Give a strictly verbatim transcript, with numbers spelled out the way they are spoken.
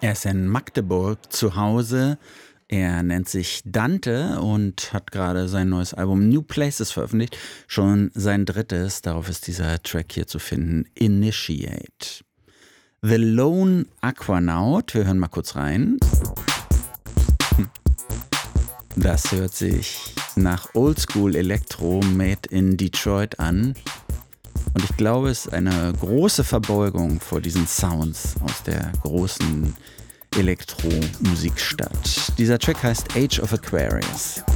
Er ist in Magdeburg zu Hause. Er nennt sich Dante und hat gerade sein neues Album New Places veröffentlicht. Schon sein drittes, darauf ist dieser Track hier zu finden, Initiate. The Lone Aquanaut, wir hören mal kurz rein. Das hört sich nach Oldschool Electro made in Detroit an. Und ich glaube, es ist eine große Verbeugung vor diesen Sounds aus der großen Elektromusikstadt. Dieser Track heißt Age of Aquarius.